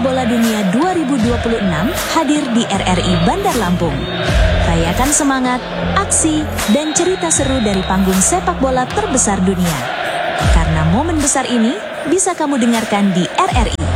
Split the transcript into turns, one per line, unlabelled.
Bola Dunia 2026 hadir di RRI Bandar Lampung. Rayakan semangat, aksi, dan cerita seru dari panggung sepak bola terbesar dunia. Karena momen besar ini bisa kamu dengarkan di RRI.